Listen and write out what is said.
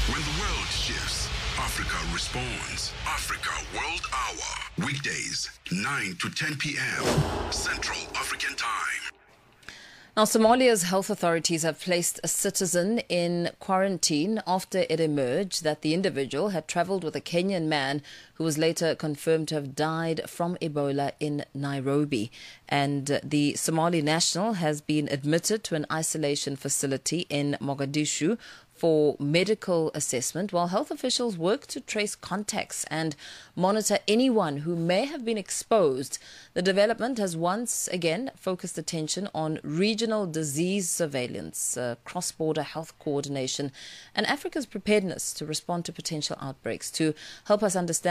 When the world shifts, Africa responds. Africa World Hour. Weekdays, 9 to 10 p.m. Central African Time. Now, Somalia's health authorities have placed a citizen in quarantine after it emerged that the individual had travelled with a Kenyan man who was later confirmed to have died from Ebola in Nairobi. And the Somali national has been admitted to an isolation facility in Mogadishu for medical assessment, while health officials work to trace contacts and monitor anyone who may have been exposed. The development has once again focused attention on regional disease surveillance, cross-border health coordination, and Africa's preparedness to respond to potential outbreaks. To help us understand